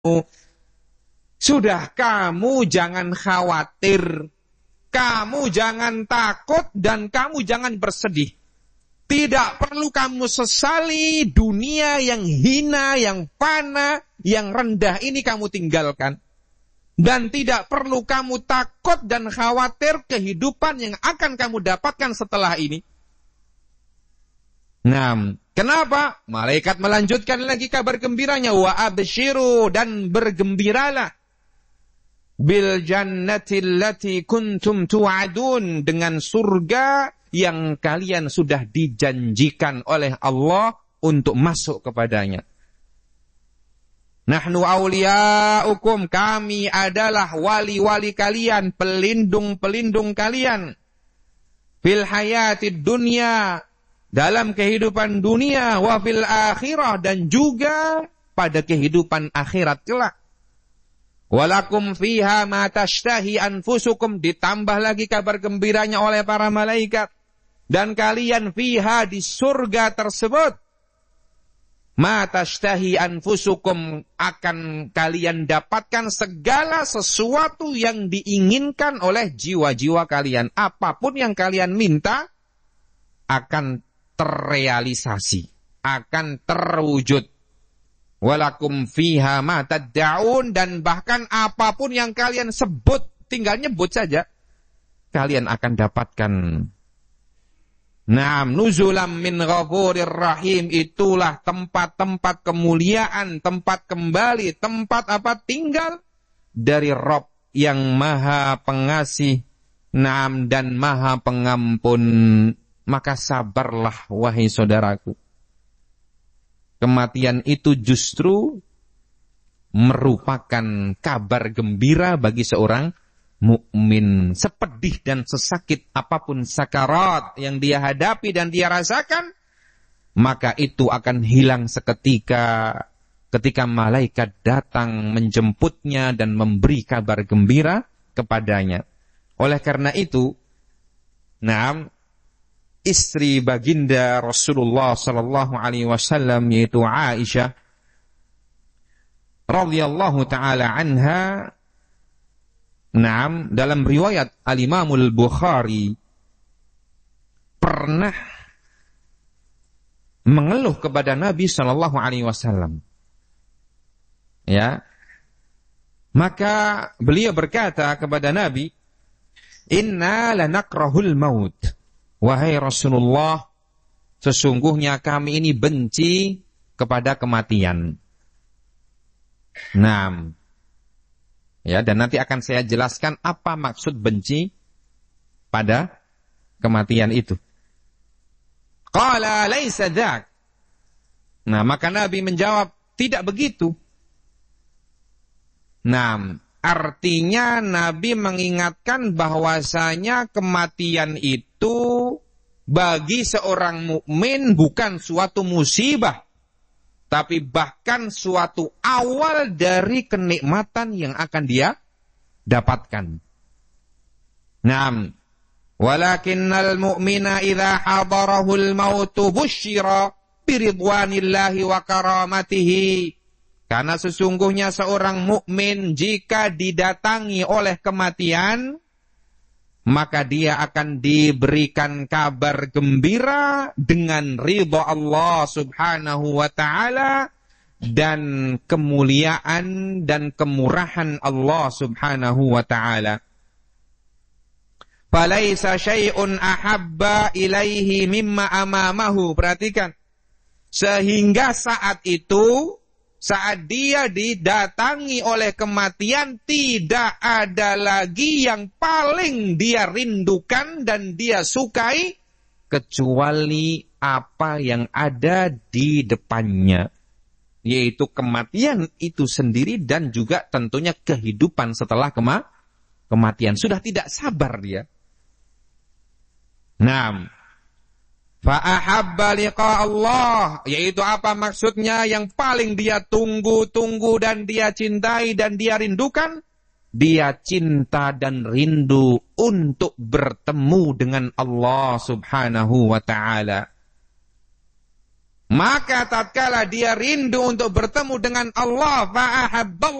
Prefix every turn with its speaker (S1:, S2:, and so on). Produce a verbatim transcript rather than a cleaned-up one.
S1: Sudah, kamu jangan khawatir, kamu jangan takut, dan kamu jangan bersedih. Tidak perlu kamu sesali dunia yang hina, yang fana, yang rendah ini kamu tinggalkan. Dan tidak perlu kamu takut dan khawatir kehidupan yang akan kamu dapatkan setelah ini. Nah, kenapa? Malaikat melanjutkan lagi kabar gembiranya. Wa abshiru, dan bergembiralah. Bil jannati allati kuntum tu'adun, dengan surga yang kalian sudah dijanjikan oleh Allah untuk masuk kepadanya. Nahnu awliya'ukum, kami adalah wali-wali kalian, pelindung-pelindung kalian. Fil hayatid dunya, dalam kehidupan dunia, wa fil akhirah, dan juga pada kehidupan akhirat kelak. Walakum fiha ma tashtahi anfusukum, ditambah lagi kabar gembiranya oleh para malaikat. Dan kalian fiha, di surga tersebut, ma tashtahi anfusukum, akan kalian dapatkan segala sesuatu yang diinginkan oleh jiwa-jiwa kalian. Apapun yang kalian minta akan terrealisasi, akan terwujud. Walakum fiha ma tad'un, dan bahkan apapun yang kalian sebut, tinggal nyebut saja, kalian akan dapatkan. Naam, nuzulam min ghafurir rahim, itulah tempat-tempat kemuliaan, tempat kembali, tempat apa? Tinggal dari Rabb yang Maha Pengasih, naam, dan Maha Pengampun. Maka sabarlah wahai saudaraku. Kematian itu justru merupakan kabar gembira bagi seorang mukmin. Sepedih dan sesakit apapun sakarat yang dia hadapi dan dia rasakan, maka itu akan hilang seketika ketika malaikat datang menjemputnya dan memberi kabar gembira kepadanya. Oleh karena itu, nah, istri baginda Rasulullah sallallahu alaihi wasallam, yaitu Aisyah radhiyallahu taala anha, naam, dalam riwayat Al-Imamul Bukhari, pernah mengeluh kepada Nabi sallallahu alaihi wasallam. Ya. Maka beliau berkata kepada Nabi, "Inna lanakrahul maut." Wahai Rasulullah, sesungguhnya kami ini benci kepada kematian. Nah, ya, dan nanti akan saya jelaskan apa maksud benci pada kematian itu. Qala laisa dzak. Nah, maka Nabi menjawab, tidak begitu. Nah, artinya Nabi mengingatkan bahwasanya kematian itu bagi seorang mukmin bukan suatu musibah, tapi bahkan suatu awal dari kenikmatan yang akan dia dapatkan. Naam, walakinnal mu'mina idza hadarahul mautu busyira biridwanillahi wa karamatihi. Karena sesungguhnya seorang mukmin jika didatangi oleh kematian, maka dia akan diberikan kabar gembira dengan ridha Allah subhanahu wa ta'ala dan kemuliaan dan kemurahan Allah subhanahu wa ta'ala. Falaisa syai'un ahabba ilaihi mimma amamahu. Perhatikan. Sehingga saat itu, saat dia didatangi oleh kematian, tidak ada lagi yang paling dia rindukan dan dia sukai kecuali apa yang ada di depannya, yaitu kematian itu sendiri dan juga tentunya kehidupan setelah kema kematian. Sudah tidak sabar dia. Naam. Fa'ahabba liqa Allah, yaitu apa maksudnya yang paling dia tunggu-tunggu dan dia cintai dan dia rindukan? Dia cinta dan rindu untuk bertemu dengan Allah subhanahu wa ta'ala. Maka tatkala dia rindu untuk bertemu dengan Allah, fa'ahabballah